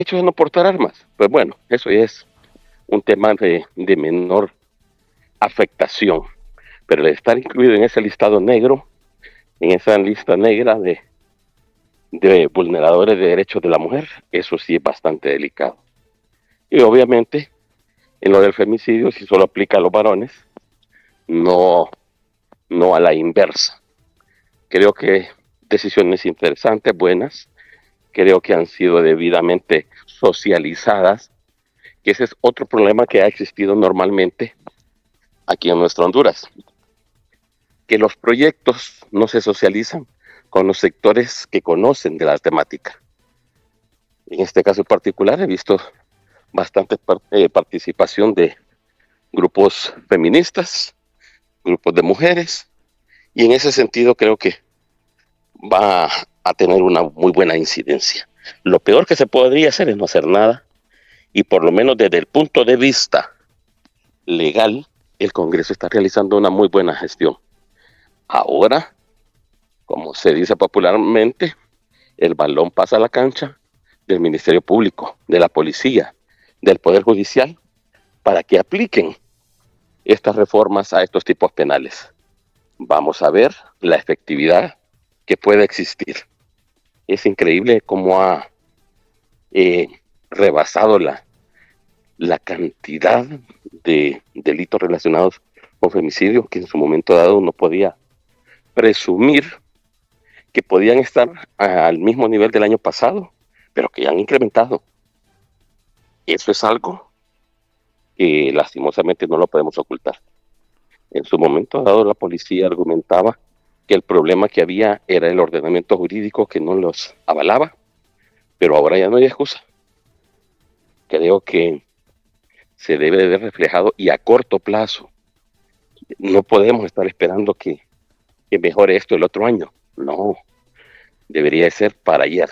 hecho de no portar armas. Pues bueno, eso ya es un tema de menor afectación. Pero el estar incluido en ese listado negro, en esa lista negra de vulneradores de derechos de la mujer, eso sí es bastante delicado. Y obviamente, en lo del femicidio, si solo aplica a los varones, no, no a la inversa. Creo que decisiones interesantes, buenas, creo que han sido debidamente socializadas, que ese es otro problema que ha existido normalmente aquí en nuestra Honduras, que los proyectos no se socializan con los sectores que conocen de la temática. En este caso en particular he visto bastante participación de grupos feministas, grupos de mujeres, y en ese sentido creo que va a tener una muy buena incidencia. Lo peor que se podría hacer es no hacer nada, y por lo menos desde el punto de vista legal, el Congreso está realizando una muy buena gestión. Ahora, como se dice popularmente, el balón pasa a la cancha del Ministerio Público, de la policía, del Poder Judicial, para que apliquen estas reformas a estos tipos penales. Vamos a ver la efectividad que puede existir. Es increíble cómo ha eh, rebasado la cantidad de delitos relacionados con femicidio que en su momento dado uno podía presumir que podían estar al mismo nivel del año pasado, pero que ya han incrementado. Eso es algo que lastimosamente no lo podemos ocultar. En su momento dado la policía argumentaba que el problema que había era el ordenamiento jurídico que no los avalaba, pero ahora ya no hay excusa. Creo que se debe de ver reflejado y a corto plazo. No podemos estar esperando que mejore esto el otro año. No, debería de ser para ayer.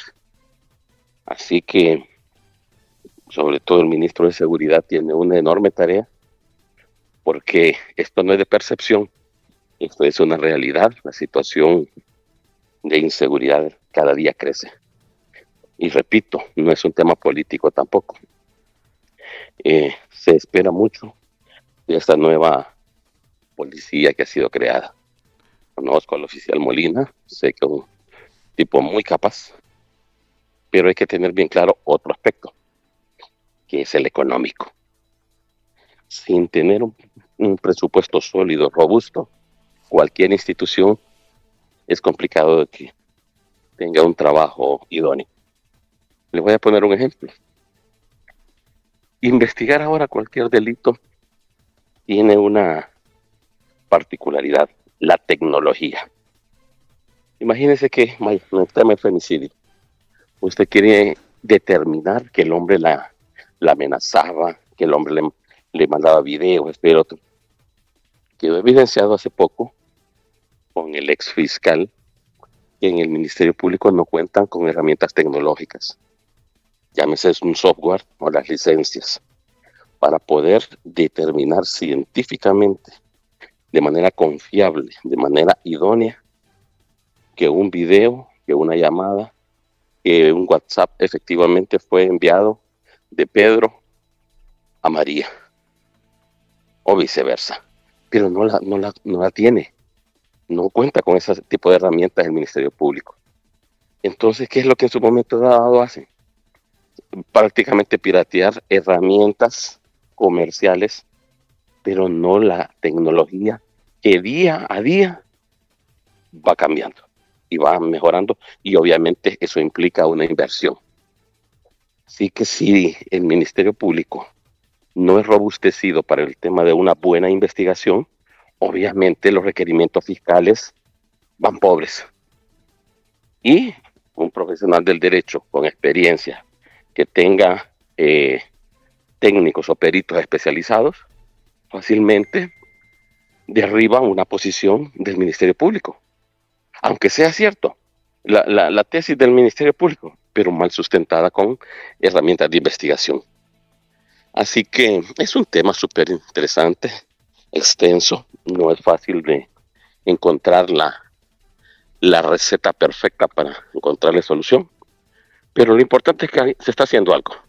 Así que, sobre todo el ministro de Seguridad tiene una enorme tarea porque esto no es de percepción, esto es una realidad. La situación de inseguridad cada día crece. Y repito, no es un tema político tampoco. Se espera mucho de esta nueva policía que ha sido creada. Conozco al oficial Molina, sé que es un tipo muy capaz, pero hay que tener bien claro otro aspecto, que es el económico. Sin tener un presupuesto sólido, robusto, cualquier institución es complicado de que tenga un trabajo idóneo. Les voy a poner un ejemplo. Investigar ahora cualquier delito tiene una particularidad, la tecnología. Imagínese que en el tema de femicidio, usted quiere determinar que el hombre la amenazaba, que el hombre le mandaba videos, esto y el otro. Quedó evidenciado hace poco con el ex fiscal que en el Ministerio Público no cuentan con herramientas tecnológicas, llámese un software o las licencias, para poder determinar científicamente, de manera confiable, de manera idónea, que un video, que una llamada, que un WhatsApp efectivamente fue enviado de Pedro a María o viceversa. Pero no la tiene, no cuenta con ese tipo de herramientas del Ministerio Público. Entonces, ¿qué es lo que en su momento dado hacen? Prácticamente piratear herramientas comerciales, pero no la tecnología que día a día va cambiando y va mejorando, y obviamente eso implica una inversión. Así que si el Ministerio Público no es robustecido para el tema de una buena investigación, obviamente los requerimientos fiscales van pobres. Y un profesional del derecho con experiencia que tenga técnicos o peritos especializados, fácilmente derriba una posición del Ministerio Público. Aunque sea cierto, la tesis del Ministerio Público, pero mal sustentada con herramientas de investigación. Así que es un tema súper interesante, extenso, no es fácil de encontrar la receta perfecta para encontrarle solución, Pero lo importante es que se está haciendo algo.